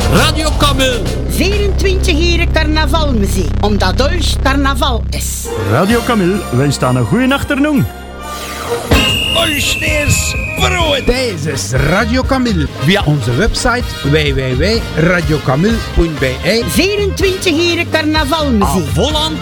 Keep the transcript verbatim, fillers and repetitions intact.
Radio Camille. vierentwintig uur carnavalmuziek, omdat Dolch carnaval is. Radio Camille, wij staan een goeie achternoen. Olsneers brood. Deze is Radio Camille. Via onze website w w w punt radio camille punt b e. vierentwintig uur carnavalmuziek. Volland